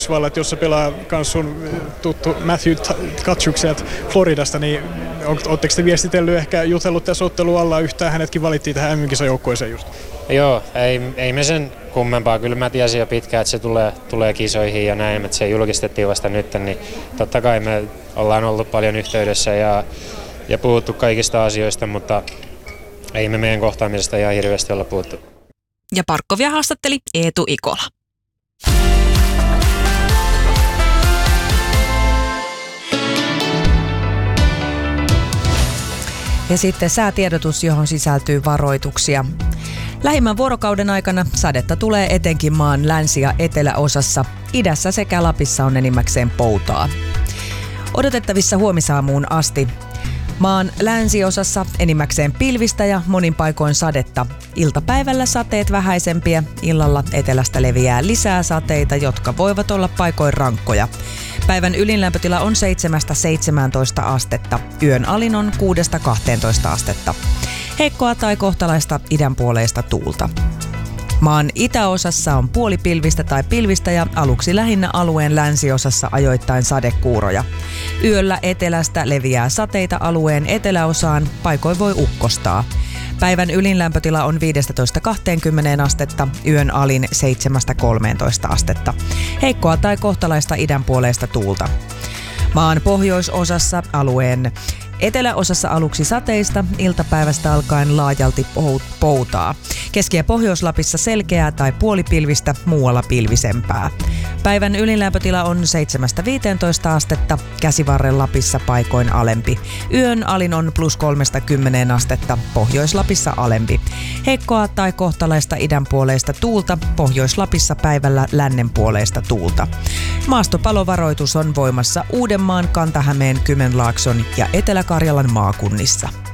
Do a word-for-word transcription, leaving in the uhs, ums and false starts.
Yhdysvallat, jossa pelaa myös sun tuttu Matthew Tkachuk sieltä Floridasta, niin ootteko te viestitellyt, ehkä jutellut tässä ottelun alla yhtään, hänetkin valittiin tähän M M-kisajoukkueeseen just? Joo, ei, ei me sen kummempaa. Kyllä mä tiesin jo pitkään, että se tulee, tulee kisoihin ja näin, että se julkistettiin vasta nyt, niin totta kai me ollaan ollut paljon yhteydessä ja, ja puhuttu kaikista asioista, mutta ei me meidän kohtaamisesta ihan hirveästi olla puhuttu. Ja Parkkovia haastatteli Eetu Ikola. Ja sitten säätiedotus, johon sisältyy varoituksia. Lähimmän vuorokauden aikana sadetta tulee etenkin maan länsi- ja eteläosassa. Idässä sekä Lapissa on enimmäkseen poutaa. Odotettavissa huomisaamuun asti. Maan länsiosassa enimmäkseen pilvistä ja monin paikoin sadetta. Iltapäivällä sateet vähäisempiä, illalla etelästä leviää lisää sateita, jotka voivat olla paikoin rankkoja. Päivän ylinlämpötila on seitsemästä seitsemääntoista astetta, yön alin on kuudesta kahteentoista astetta. Heikkoa tai kohtalaista idänpuoleista tuulta. Maan itäosassa on puolipilvistä tai pilvistä ja aluksi lähinnä alueen länsiosassa ajoittain sadekuuroja. Yöllä etelästä leviää sateita alueen eteläosaan, paikoin voi ukkostaa. Päivän ylinlämpötila on viisitoista kaksikymmentä astetta, yön alin seitsemästä kolmeentoista astetta. Heikkoa tai kohtalaista idänpuoleista tuulta. Maan pohjoisosassa alueen eteläosassa aluksi sateista, iltapäivästä alkaen laajalti poutaa. Keski- ja Pohjois-Lapissa selkeää tai puolipilvistä, muualla pilvisempää. Päivän ylinlämpötila on seitsemästä viiteentoista astetta, Käsivarren Lapissa paikoin alempi. Yön alin on plus kolmesta kymmeneen astetta, Pohjois-Lapissa alempi. Heikkoa tai kohtalaista idänpuoleista tuulta, Pohjois-Lapissa päivällä lännenpuoleista tuulta. Maastopalovaroitus on voimassa Uudenmaan, Kanta-Hämeen, Kymenlaakson ja Etelä-Karjalan maakunnissa.